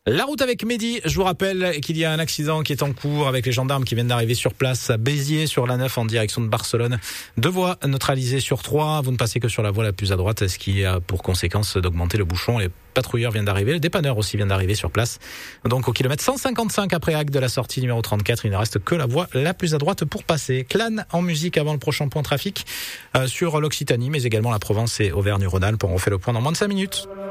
La route avec Mehdi, je vous rappelle qu'il y a un accident qui est en cours avec les gendarmes qui viennent d'arriver sur place à Béziers sur la 9 en direction de Barcelone. 2 voies neutralisées sur 3. Vous ne passez que sur la voie la plus à droite, ce qui a pour conséquence d'augmenter le bouchon. Les patrouilleurs viennent d'arriver, le dépanneur aussi vient d'arriver sur place. Donc au kilomètre 155 après acte de la sortie numéro 34, il ne reste que la voie la plus à droite pour passer. Clan en musique avant le prochain point trafic sur l'Occitanie, mais également la Provence et Auvergne-Rhône-Alpes. On refait le point dans moins de 5 minutes.